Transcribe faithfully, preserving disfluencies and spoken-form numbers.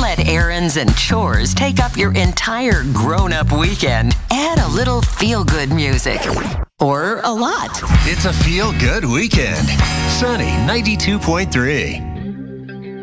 let errands and chores take up your entire grown-up weekend. Add a little feel-good music. Or a lot. It's a feel-good weekend. Sunny ninety-two point three.